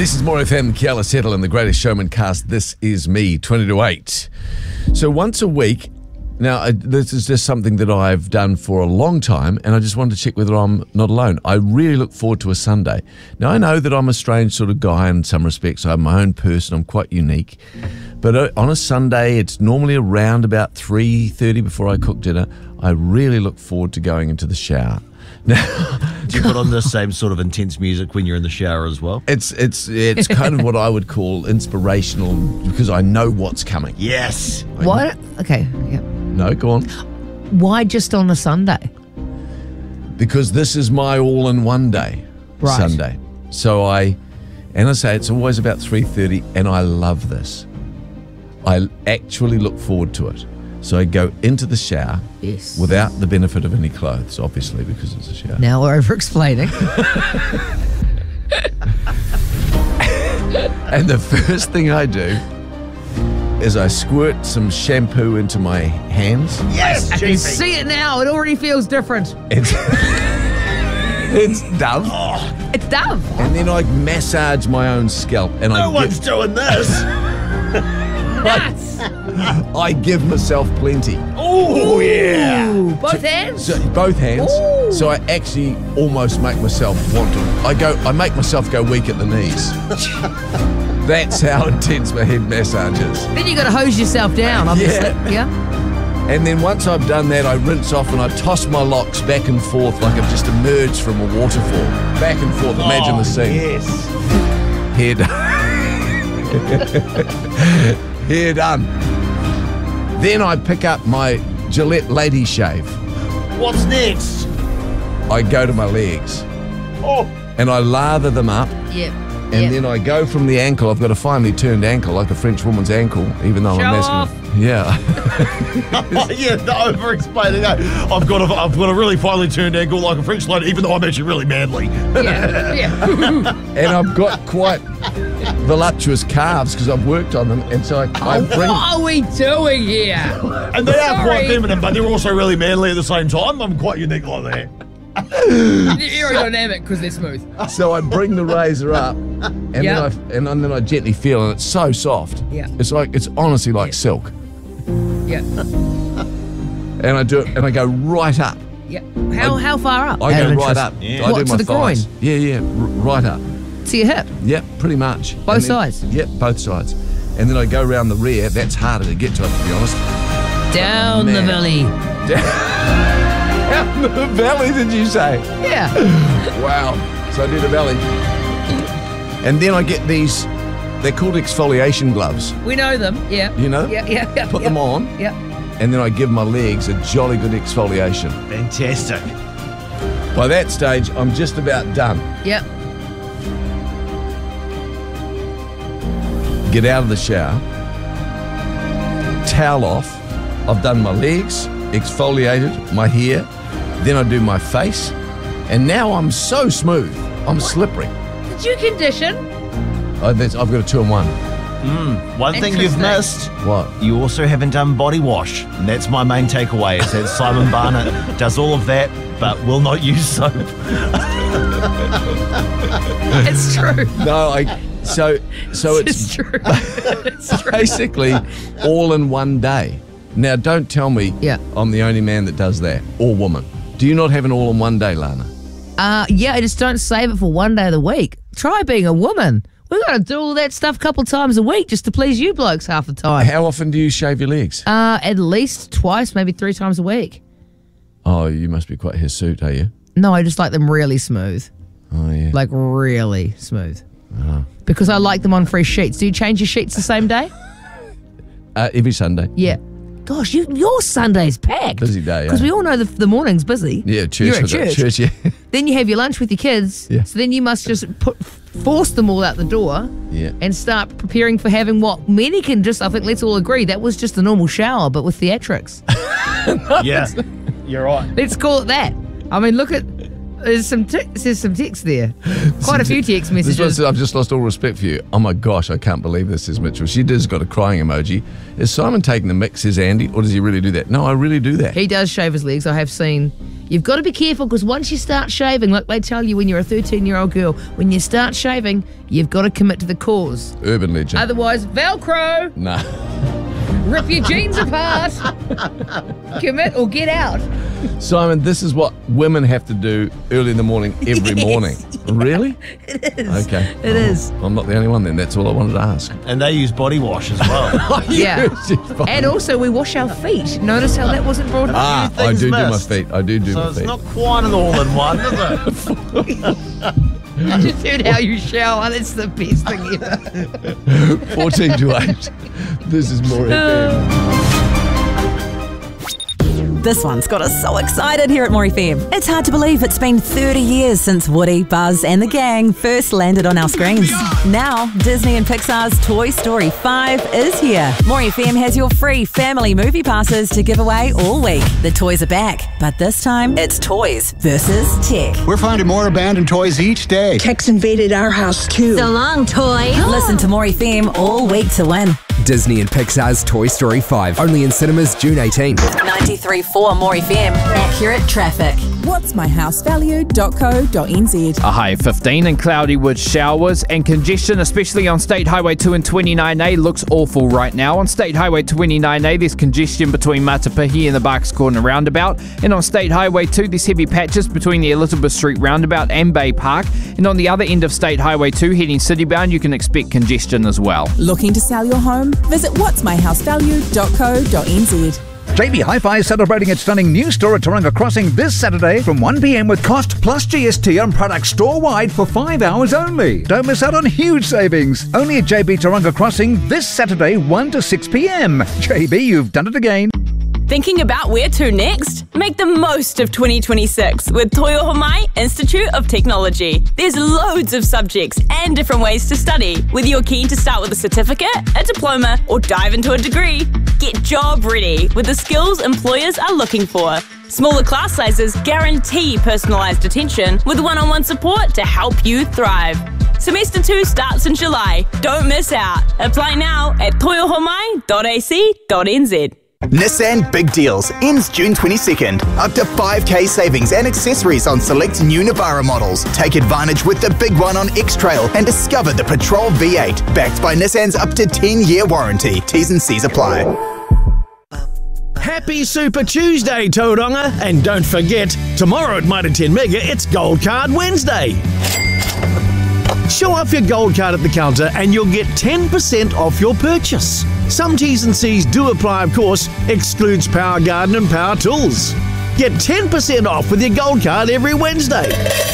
This is More FM, Kiala Settle and the Greatest Showman cast. This is me, 20 to 8. So once a week, now this is just something that I've done for a long time, and I just wanted to check whether I'm not alone. I really look forward to a Sunday. Now I know that I'm a strange sort of guy in some respects. I'm my own person. I'm quite unique. But on a Sunday, it's normally around about 3:30 before I cook dinner. I really look forward to going into the shower. Now, do you put on the same sort of intense music when you're in the shower as well? It's kind of what I would call inspirational because I know what's coming. Yes. What? Okay. Yeah. No, go on. Why just on a Sunday? Because this is my all-in-one day, Right. Sunday. So I say it's always about 3:30, and I love this. I actually look forward to it. So I go into the shower without the benefit of any clothes, obviously, because it's a shower. Now we're over-explaining. And the first thing I do is I squirt some shampoo into my hands. Yes, I can see it now. It already feels different. It's Dove. It's Dove. And then I massage my own scalp. And No one's doing this. Nuts. I give myself plenty. Oh, yeah. Ooh, both hands? So, both hands. Ooh. So I actually almost make myself want to. I make myself go weak at the knees. That's how intense my head massage is. Then you got to hose yourself down, obviously. Yeah. And then once I've done that, I rinse off and I toss my locks back and forth like I've just emerged from a waterfall. Back and forth. Imagine the scene. Yes. Hair done. Hair done. Then I pick up my Gillette Lady Shave. What's next? I go to my legs. Oh. And I lather them up. Yep. And then I go from the ankle. I've got a finely turned ankle, like a French woman's ankle, even though Show I'm off. masculine. Yeah. Yeah, the over-explaining. I've got a really finely turned ankle like a French lady, even though I'm actually really manly. Yeah. And I've got quite voluptuous calves because I've worked on them. And so I bring... What are we doing here? And they are quite Sorry. feminine, but they're also really manly at the same time. I'm quite unique like that. Aerodynamic because they're smooth. So I bring the razor up, and then I gently feel, and it's so soft. Yeah. It's honestly like silk. Yeah. And I do it, and I go right up. Yeah. How far up? I Out go of right interest. up. Yeah. I What, do to my the thighs. groin? Yeah, right up. To your hip. Yep, pretty much. Both And then- sides? Yep, both sides. And then I go around the rear. That's harder to get to, to be honest. Down the man. belly. Down the belly, did you say? Yeah. Wow. So I do the belly. And then I get these, they're called exfoliation gloves. We know them. Yeah. You know? Yeah. Put them on, Yeah. and then I give my legs a jolly good exfoliation. Fantastic. By that stage, I'm just about done. Yep. Get out of the shower, towel off. I've done my legs, exfoliated, my hair, then I do my face, and now I'm so smooth. I'm slippery. Did you condition? I've got a 2-in-1. One thing you've missed, What? you also haven't done body wash. And that's my main takeaway, is that Simon Barnett does all of that, but will not use soap. It's true. No, so It's true. It's true. basically all in one day. Now, don't tell me I'm the only man that does that, or woman. Do you not have an all-in-one day, Lana? Yeah, I just don't save it for one day of the week. Try being a woman. We've got to do all that stuff a couple times a week just to please you blokes half the time. How often do you shave your legs? At least twice, maybe 3 times a week. Oh, you must be quite hirsute, are you? No, I just like them really smooth. Oh, yeah. Like really smooth. Because I like them on fresh sheets. Do you change your sheets the same day? Every Sunday. Yeah. Gosh, your Sunday's packed. Busy day, Because yeah. we all know the morning's busy. Yeah, church. You're at I've got church. yeah. Then you have your lunch with your kids. Yeah. So then you must just force them all out the door Yeah. and start preparing for having what many can just, I think let's all agree, that was just a normal shower, but with theatrics. Yeah, you're right. Let's call it that. I mean, look at There's some text there. Quite a few text This one messages. says, I've just lost all respect for you. Oh my gosh, I can't believe this, says Mitchell. She does got a crying emoji. Is Simon taking the mix, says Andy, or does he really do that? No, I really do that. He does shave his legs, I have seen. You've got to be careful because once you start shaving, like they tell you when you're a 13-year-old girl, when you start shaving, you've got to commit to the cause. Urban legend. Otherwise, Velcro, Nah. rip your jeans apart, commit or get out. Simon, this is what women have to do early in the morning, every morning. Really? It is. Okay. It is. I'm not the only one then. That's all I wanted to ask. And they use body wash as well. Yeah. She's fine. And also, we wash our feet. Notice how that wasn't brought up? I things do my missed. feet. I do So my it's feet. not quite an all-in-one, is it? I just heard how you shower. That's the best thing ever. 14 to 8. This is more FM. This one's got us so excited here at More FM. It's hard to believe it's been 30 years since Woody, Buzz and the gang first landed on our screens. Now, Disney and Pixar's Toy Story 5 is here. More FM has your free family movie passes to give away all week. The toys are back, but this time it's toys versus tech. We're finding more abandoned toys each day. Tech's invaded our house too. So long, toy. Listen to More FM all week to win. Disney and Pixar's Toy Story 5, only in cinemas June 18. 93.4 More FM. Accurate traffic. whatsmyhousevalue.co.nz. A high of 15 and cloudy with showers and congestion, especially on State Highway 2 and 29A, looks awful right now. On State Highway 29A, there's congestion between Matapihi and the Barks Corner roundabout. And on State Highway 2, there's heavy patches between the Elizabeth Street roundabout and Bay Park. And on the other end of State Highway 2, heading citybound, you can expect congestion as well. Looking to sell your home? Visit whatsmyhousevalue.co.nz. JB Hi-Fi is celebrating its stunning new store at Tauranga Crossing this Saturday from 1 p.m. with cost plus GST on products store-wide for 5 hours only. Don't miss out on huge savings. Only at JB Tauranga Crossing this Saturday 1 to 6 p.m. JB, you've done it again. Thinking about where to next? Make the most of 2026 with Toyohomai Institute of Technology. There's loads of subjects and different ways to study. Whether you're keen to start with a certificate, a diploma, or dive into a degree, get job ready with the skills employers are looking for. Smaller class sizes guarantee personalised attention with one-on-one support to help you thrive. Semester 2 starts in July. Don't miss out. Apply now at toyohomai.ac.nz. Nissan Big Deals ends June 22nd. Up to 5k savings and accessories on select new Navara models. Take advantage with the big one on X-Trail and discover the Patrol V8, backed by Nissan's up to 10-year warranty. T's and C's apply. Happy Super Tuesday, Tauranga. And don't forget, tomorrow at Mitre 10 Mega, it's Gold Card Wednesday. Show off your gold card at the counter and you'll get 10% off your purchase. Some T's and C's do apply, of course, excludes Power Garden and Power Tools. Get 10% off with your gold card every Wednesday.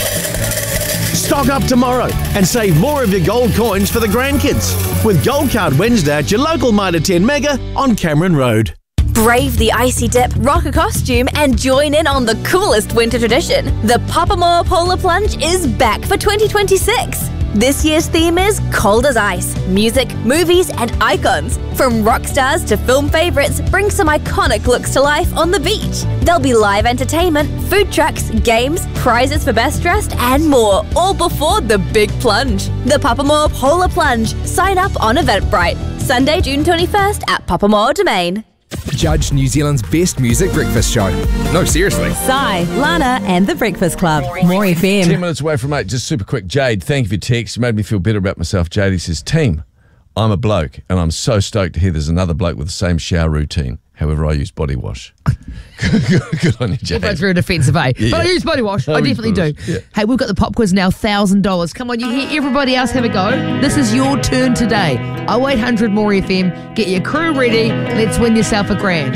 Stock up tomorrow and save more of your gold coins for the grandkids with Gold Card Wednesday at your local Mitre 10 Mega on Cameron Road. Brave the icy dip, rock a costume, and join in on the coolest winter tradition. The Papamoa Polar Plunge is back for 2026. This year's theme is cold as ice. Music, movies, and icons. From rock stars to film favorites, bring some iconic looks to life on the beach. There'll be live entertainment, food trucks, games, prizes for best dressed, and more, all before the big plunge. The Papamoa Polar Plunge. Sign up on Eventbrite. Sunday, June 21st at Papamoa Domain. Judge New Zealand's best music breakfast show. No, seriously. Sai, Lana and The Breakfast Club. More 10 FM. minutes away from 8, just super quick. Jade, thank you for your text. You made me feel better about myself. Jade, he says, team, I'm a bloke and I'm so stoked to hear there's another bloke with the same shower routine. However, I use body wash. Good on you, Jade. That's very defensive, eh? Yeah. But I use body wash. I use definitely body do. wash, yeah. Hey, we've got the pop quiz now, $1,000. Come on, you hear everybody else have a go. This is your turn today. 0800 More FM. Get your crew ready. Let's win yourself a grand.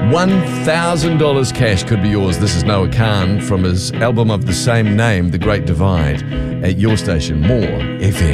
$1,000 cash could be yours. This is Noah Khan from his album of the same name, The Great Divide, at your station, More FM.